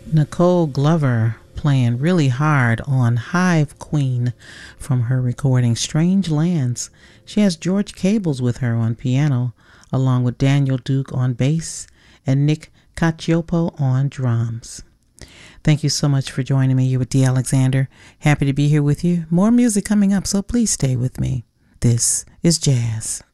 Nicole Glover playing really hard on Hive Queen from her recording Strange Lands. She has George Cables with her on piano, along with Daniel Duke on bass and Nick Cacioppo on drums. Thank you so much for joining me. You with Dee Alexander. Happy to be here with you. More music coming up, so please stay with me. This is Jazz.